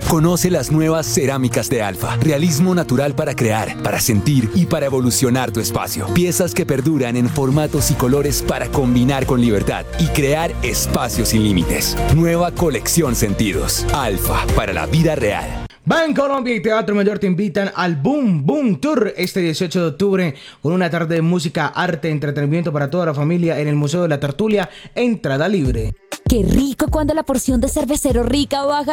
Conoce las nuevas cerámicas de Alfa. Realismo natural para crear, para sentir y para evolucionar tu espacio. Piezas que perduran en formatos y colores para combinar con libertad y crear espacios sin límites. Nueva colección Sentidos. Alfa, para la vida real. Bancolombia y Teatro Mayor te invitan al Boom Boom Tour este 18 de octubre con una tarde de música, arte, entretenimiento para toda la familia en el Museo de la Tertulia. Entrada libre. Qué rico cuando la porción de cervecero rica baja